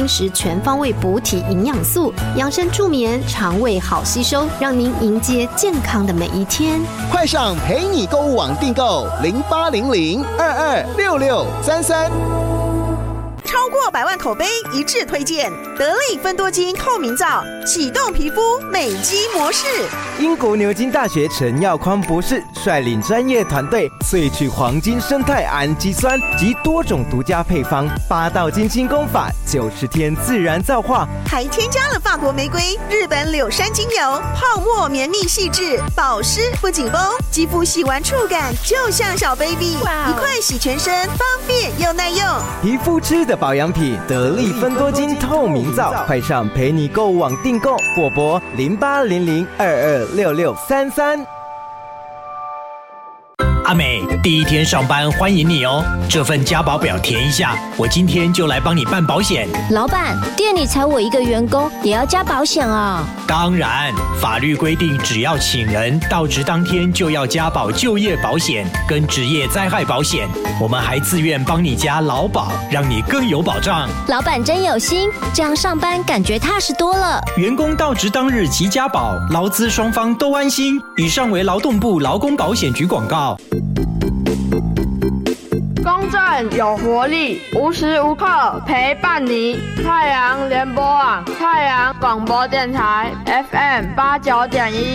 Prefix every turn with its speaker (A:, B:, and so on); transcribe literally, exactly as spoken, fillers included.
A: 轻食全方位补体营养素，养生助眠，肠胃好吸收，让您迎接健康的每一天。
B: 快上陪你购物网订购零八零零二二六六三三。
C: 超过百万口碑一致推荐得力芬多精透明皂，启动皮肤美肌模式。
D: 英国牛津大学陈耀匡博士率领专业团队萃取黄金生态氨基酸及多种独家配方，八道金清功法，九十天自然皂化，
C: 还添加了法国玫瑰、日本柳杉精油，泡沫绵密细致，保湿不紧绷，肌肤洗完触感就像小 baby， 一块洗全身，方便又耐用。
D: 皮肤吃的保养品得力芬多精透明皂，快上陪你购物网订购，或拨零八零零二二六六三三。
E: 阿美，第一天上班欢迎你哦！这份加保表填一下，我今天就来帮你办保险。
F: 老板，店里才我一个员工，也要加保险啊？
E: 当然，法律规定，只要请人到职当天就要加保就业保险跟职业灾害保险。我们还自愿帮你加劳保，让你更有保障。
F: 老板真有心，这样上班感觉踏实多了。
E: 员工到职当日即加保，劳资双方都安心。以上为劳动部劳工保险局广告。
G: 公正有活力，无时无刻陪伴你。太阳联播网，太阳广播电台 F M 八九点一。